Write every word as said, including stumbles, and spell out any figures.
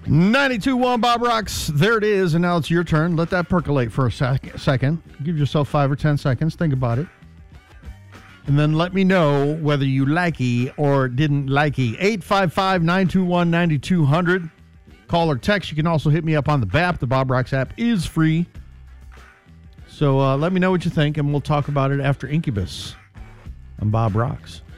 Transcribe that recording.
ninety-two point one Bob Rocks. There it is, and now it's your turn. Let that percolate for a sec- second. Give yourself five or ten seconds. Think about it. And then let me know whether you likey or didn't likey. eight five five, nine two one, nine two zero zero. Call or text. You can also hit me up on the B A P. The Bob Rocks app is free. So uh, let me know what you think, and we'll talk about it after Incubus on Bob Rocks.